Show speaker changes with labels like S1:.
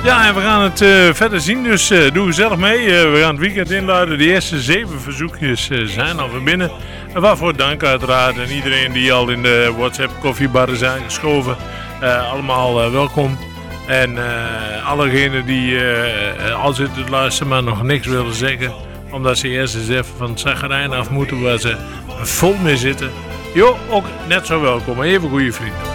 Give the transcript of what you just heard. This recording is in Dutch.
S1: Ja, en we gaan het verder zien, dus doe gezellig mee. We gaan het weekend inluiden. De eerste 7 verzoekjes zijn al weer binnen. En waarvoor dank uiteraard. En iedereen die al in de WhatsApp koffiebarren zijn geschoven. Allemaal welkom. En allegenen die al zitten te luisteren maar nog niks willen zeggen. Omdat ze eerst eens even van het zagrijn af moeten waar ze vol mee zitten. Jo, ook net zo welkom. Even goede vrienden.